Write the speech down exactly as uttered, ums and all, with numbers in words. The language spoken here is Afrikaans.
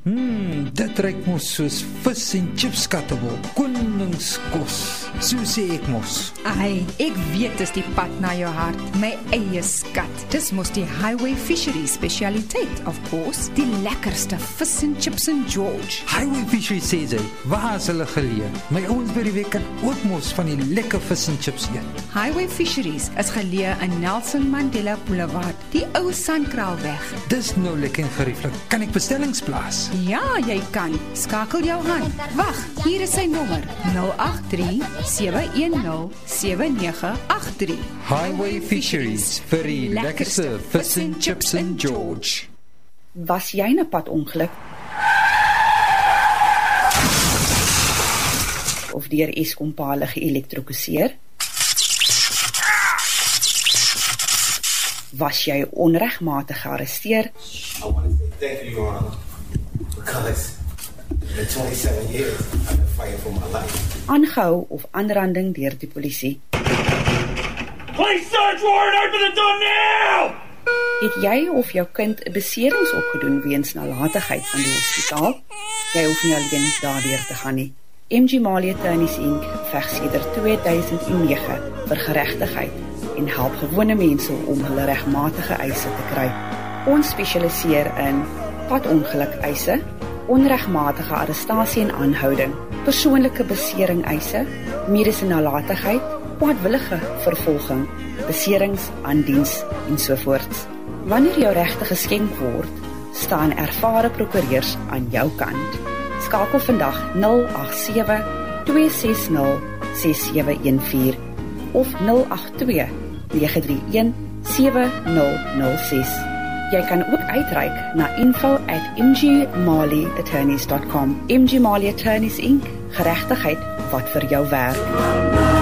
Hmm, dit ruik mos soos vis en chips skattebol. Koningskos, so sê ek mos. Ai, ek weet dis die pad na jou hart, my eie skat. Dis mos die Highway Fisheries specialiteit, of course. Die lekkerste vis en chips in George. Highway Fisheries sê sy, waar is hulle geleë? My ouens by die week kan ook mos van die lekker vis en chips eet. Highway Fisheries is geleë in Nelson Mandela Boulevard, die ou Sandkraalweg. Dis nou lekker en gerieflik. Kan ek bestellings plaas? Ja, jy kan. Skakel jou aan. Wag, hier is sy nommer: nul agt drie sewe een nul sewe nege agt drie. Highway Fisheries vir die lekkerste vis en chips in George. Was jy 'n padongeluk? Of deur Eskom pale geelektrokuseer? Was jy onregmatig gearresteer? I want to say thank you, Your Honor, because in twenty-seven years I've been fighting for my life. Aangehou of aanranding deur die polisie? Police search warrant, open the door now! Het jy of jou kind 'n beserings opgedoen weens nalatigheid van die hospitaal? Jy hoef nie alleen daardeur te gaan nie. M G Mali Attorneys Incorporated veg sedert twee duisend nege vir geregtigheid en help gewone mense om hulle regmatige eise te kry. Ons spesialiseer in padongeluk eise, onregmatige arrestasie en aanhouding, persoonlike besering eise, mediese nalatigheid, kwaadwillige vervolging, beserings aan diens en sovoorts. Wanneer jou regte geskenk word, staan ervare prokureurs aan jou kant. Skakel vandag nul agt sewe twee ses nul ses sewe een vier of nul agt twee nege drie een sewe nul nul ses. Jy kan ook uitreik na info at m g mali attorneys dot com. M G Mali Attorneys Incorporated, geregtigheid wat vir jou werk.